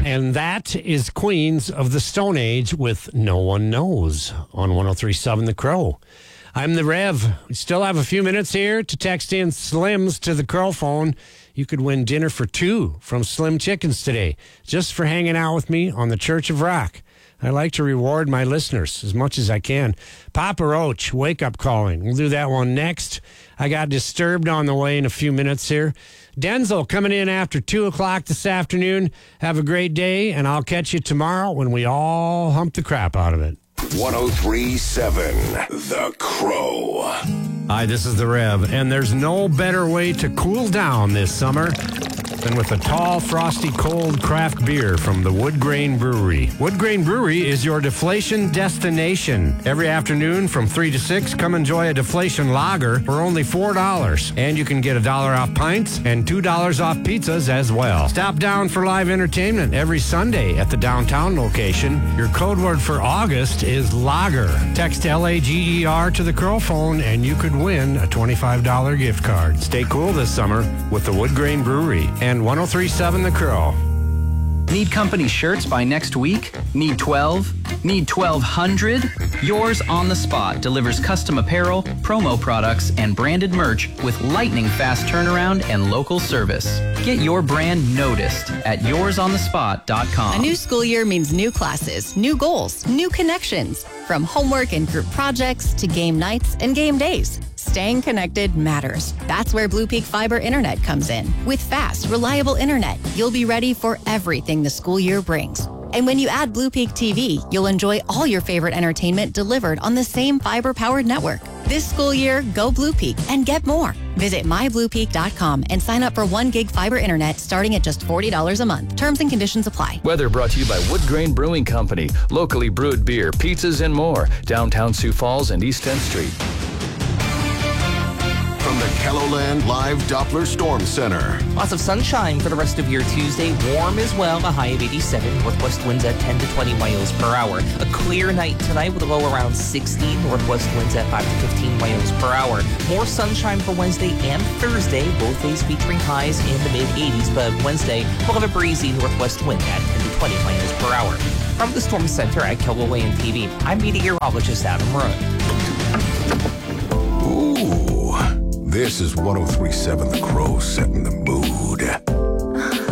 And that is Queens of the Stone Age with No One Knows on 103.7 The Crow. I'm the Rev. We still have a few minutes here to text in Slims to the Crow phone. You could win dinner for two from Slim Chickens today, just for hanging out with me on the Church of Rock. I like to reward my listeners as much as I can. Papa Roach, Wake Up Calling. We'll do that one next. I got Disturbed on the way in a few minutes here. Denzel coming in after 2 o'clock this afternoon. Have a great day, and I'll catch you tomorrow when we all hump the crap out of it. 103.7 The Crow. Hi, this is the Rev, and there's no better way to cool down this summer than with a tall, frosty, cold craft beer from the Wood Grain Brewery. Wood Grain Brewery is your deflation destination. Every afternoon from 3 to 6, come enjoy a deflation lager for only $4. And you can get $1 off pints and $2 off pizzas as well. Stop down for live entertainment every Sunday at the downtown location. Your code word for August is lager. Text LAGER to the Crow phone and you could win a $25 gift card. Stay cool this summer with the Wood Grain Brewery and 103.7 The Crow. Need company shirts by next week? Need 12? Need 1,200? Yours on the Spot delivers custom apparel, promo products, and branded merch with lightning fast turnaround and local service. Get your brand noticed at yoursonthespot.com. A new school year means new classes, new goals, new connections. From homework and group projects to game nights and game days. Staying connected matters. That's where Blue Peak Fiber Internet comes in. With fast, reliable internet, you'll be ready for everything the school year brings. And when you add Blue Peak TV, you'll enjoy all your favorite entertainment delivered on the same fiber-powered network. This school year, go Blue Peak and get more. Visit mybluepeak.com and sign up for 1 gig fiber internet starting at just $40 a month. Terms and conditions apply. Weather brought to you by Wood Grain Brewing Company. Locally brewed beer, pizzas, and more. Downtown Sioux Falls and East 10th Street. From the KELOLAND Live Doppler Storm Center. Lots of sunshine for the rest of your Tuesday. Warm as well, a high of 87. Northwest winds at 10 to 20 miles per hour. A clear night tonight with a low around 60. Northwest winds at 5 to 15 miles per hour. More sunshine for Wednesday and Thursday. Both days featuring highs in the mid-80s. But Wednesday, we'll have a breezy northwest wind at 10 to 20 miles per hour. From the Storm Center at KELOLAND TV, I'm meteorologist Adam Rowan. Ooh. This is 103.7 The Crow setting the mood.